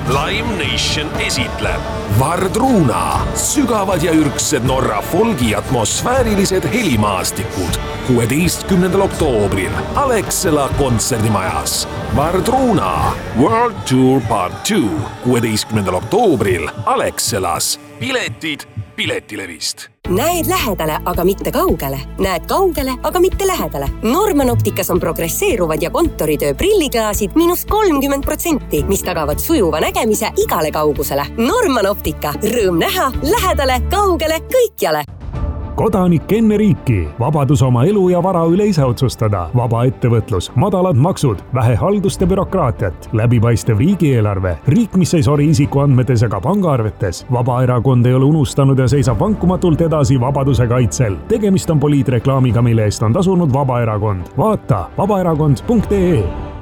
Live Nation esitleb Vardruna, sügavad ja ürgsed Norra folgi atmosfäärilised helimaastikud 16. oktoobril Alexela kontserdimajas. Vardruna World Tour Part 2 16. oktoobril Alexelas. Piletid Piletilevist. Näed lähedale, aga mitte kaugele. Näed kaugele, aga mitte lähedale. Norman Opticas on progresseeruvad ja kontoritöö prilliklaasid -30%, mis tagavad sujuva nägemise igale kaugusele. Norman Optica. Rõõm näha, lähedale, kaugele, kõikjale. Kodanik enne riiki, vabadus oma elu ja vara üle ise otsustada, vaba ettevõtlus, madalad maksud, vähe haldust ja bürokraatiat, läbipaistev riigieelarve, riik, mis ei sori isikuandmetes ega pangaarvetes. Vabaerakond ei ole unustanud ja seisab vankumatult edasi vabaduse kaitsel. Tegemist on poliitreklaamiga, mille eest on tasunud Vabaerakond. Vaata vabaerakond.ee.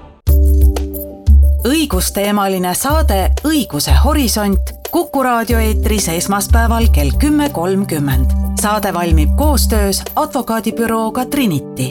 Õigusteemaline saade Õiguse horisont Kuku raadio eetris esmaspäeval kell 10.30. Saade valmib koostöös advokaadibürooga Trinity.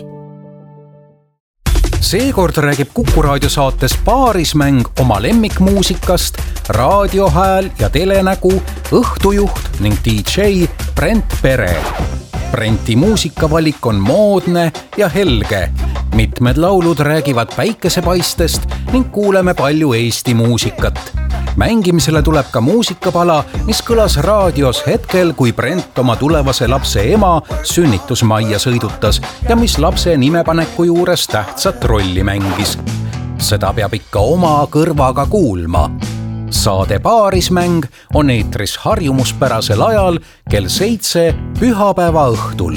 Seekord räägib Kuku raadio saates Paarismäng oma lemmikmuusikast, raadiohääl ja telenägu, õhtujuht ning DJ Brent Pere. Brenti muusikavalik on moodne ja helge. Mitmed laulud räägivad päikesepaistest ning kuuleme palju Eesti muusikat. Mängimisele tuleb ka muusikapala, mis kõlas raadios hetkel, kui Brent oma tulevase lapse ema sünnitusmajja sõidutas ja mis lapse nimepaneku juures tähtsat rolli mängis. Seda peab ikka oma kõrvaga kuulma. Saade Paarismäng on eetris harjumuspärasel ajal kell 7 pühapäeva õhtul.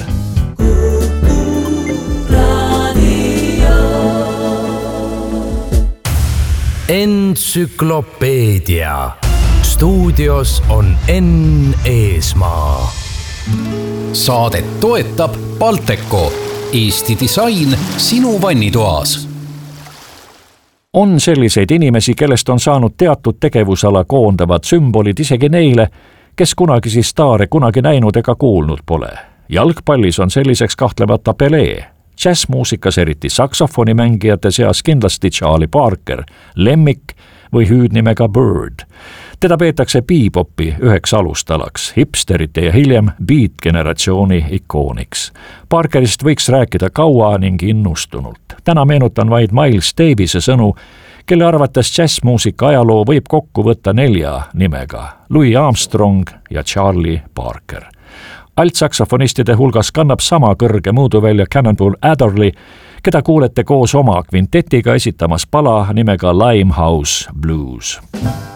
Entsüklopeedia. Stuudios on Enn Eesmaa. Saadet toetab Balteco. Eesti disain sinu vannitoas. On selliseid inimesi, kellest on saanud teatud tegevusala koondavad sümbolid isegi neile, kes kunagisi staare kunagi näinud ega kuulnud pole. Jalgpallis on selliseks kahtlemata Pelé. Jazzmuusikas eriti saksofonimängijate seas kindlasti Charlie Parker, lemmik või hüüdnimega Bird. Teda peetakse bebopi üheks alustalaks, hipsterite ja hiljem beat-generatsiooni ikooniks. Parkerist võiks rääkida kaua ning innustunult. Täna meenutan vaid Miles Davise sõnu, kelle arvates jazzmuusika ajaloo võib kokku võtta 4 nimega: Louis Armstrong ja Charlie Parker. Altsaksofonistide hulgas kannab sama kõrge mõõduvälja Cannonball Adderley, keda kuulete koos oma kvintetiga esitamas pala nimega Limehouse Blues.